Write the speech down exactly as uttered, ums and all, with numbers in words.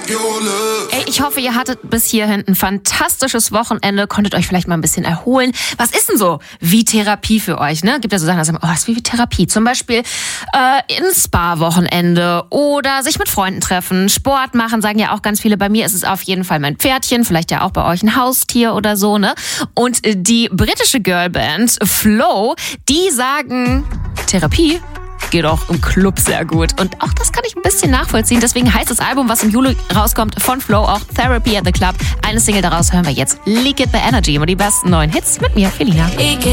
Ey, ich hoffe, ihr hattet bis hierhin ein fantastisches Wochenende, konntet euch vielleicht mal ein bisschen erholen. Was ist denn so wie Therapie für euch? Ne? Gibt ja so Sachen, dass sagen, oh, das ist wie Therapie. Zum Beispiel äh, ein Spa-Wochenende oder sich mit Freunden treffen, Sport machen, sagen ja auch ganz viele. Bei mir ist es auf jeden Fall mein Pferdchen, vielleicht ja auch bei euch ein Haustier oder so. Ne? Und die britische Girlband Flow, die sagen, Therapie geht auch im Club sehr gut. Und auch das kann ich ein bisschen nachvollziehen. Deswegen heißt das Album, was im Juli rauskommt, von Flow auch Therapy at the Club. Eine Single daraus hören wir jetzt. Leak It by Energy. Und die besten neuen Hits mit mir, Felina.